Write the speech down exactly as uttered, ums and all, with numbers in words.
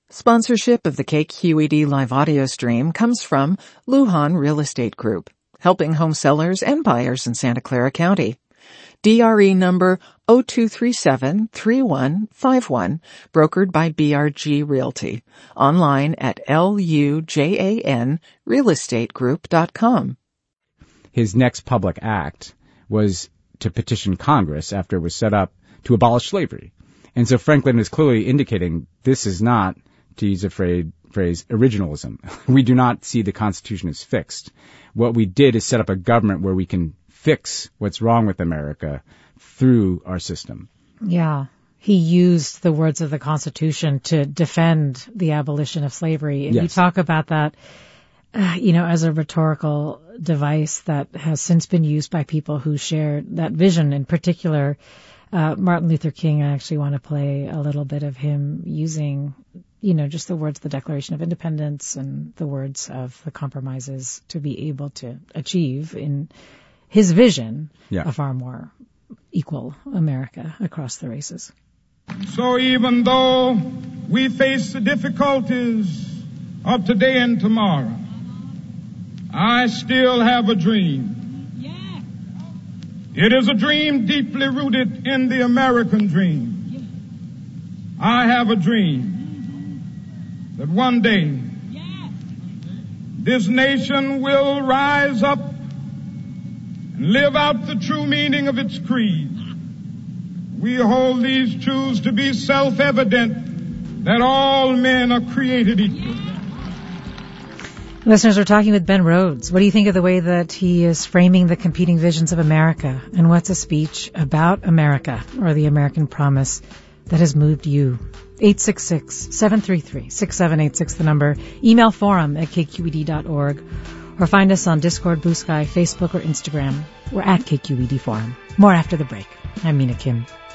Sponsorship of the K Q E D live audio stream comes from Lujan Real Estate Group, helping home sellers and buyers in Santa Clara County. D R E number zero two three seven three one five one, brokered by B R G Realty. Online at L U J A N real estate group dot com. His next public act was to petition Congress after it was set up to abolish slavery. And so Franklin is clearly indicating this is not, to use a phrase, phrase, originalism. We do not see the Constitution as fixed. What we did is set up a government where we can fix what's wrong with America through our system. Yeah. He used the words of the Constitution to defend the abolition of slavery. And yes. You talk about that, uh, you know, as a rhetorical device that has since been used by people who shared that vision. In particular, uh, Martin Luther King, I actually want to play a little bit of him using, you know, just the words of the Declaration of Independence and the words of the compromises to be able to achieve in his vision yeah. a far more equal America across the races. So even though we face the difficulties of today and tomorrow, I still have a dream. It is a dream deeply rooted in the American dream. I have a dream that one day this nation will rise up and live out the true meaning of its creed. We hold these truths to be self-evident, that all men are created equal. Listeners, we're talking with Ben Rhodes. What do you think of the way that he is framing the competing visions of America? And what's a speech about America or the American promise that has moved you? eight six six, seven three three, six seven eight six, the number. Email forum at k q e d dot org. Or find us on Discord, Blue Sky, Facebook, or Instagram. We're at K Q E D Forum. More after the break. I'm Mina Kim.